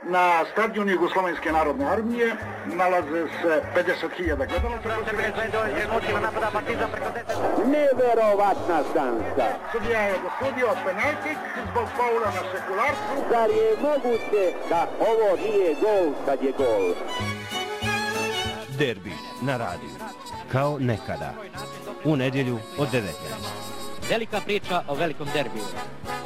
Na stadionu Jugoslovenske narodne armije nalaze se 50.000 gledalaca. Neverovatna šansa. Sudija je dosudio penaltik zbog faula na Sekularcu. Zar je moguće da ovo nije gol kad je gol? Derbi na radiju. Kao nekada. U nedjelju od 19. Velika priča o velikom derbiju.